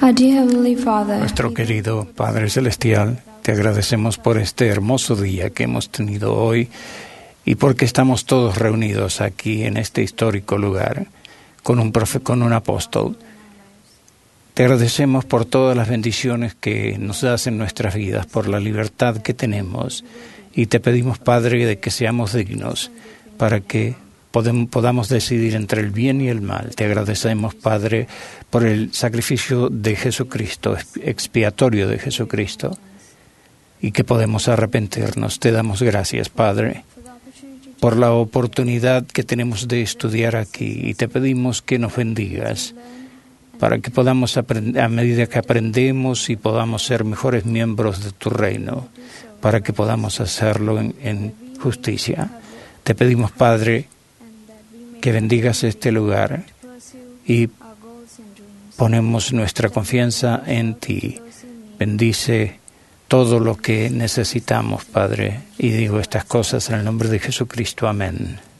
Our dear Heavenly Father, Nuestro querido Padre Celestial, te agradecemos por este hermoso día que hemos tenido hoy y porque estamos todos reunidos aquí en este histórico lugar con un apóstol. Te agradecemos por todas las bendiciones que nos das en nuestras vidas, por la libertad que tenemos, y te pedimos, Padre, de que seamos dignos para que podamos decidir entre el bien y el mal. Te agradecemos, Padre, por el sacrificio de Jesucristo, expiatorio de Jesucristo, y que podemos arrepentirnos. Te damos gracias, Padre, por la oportunidad que tenemos de estudiar aquí, y te pedimos que nos bendigas para que podamos aprender, a medida que aprendemos, y podamos ser mejores miembros de tu reino, para que podamos hacerlo en justicia. Te pedimos, Padre, que bendigas este lugar y ponemos nuestra confianza en ti. Bendice todo lo que necesitamos, Padre, y digo estas cosas en el nombre de Jesucristo. Amén.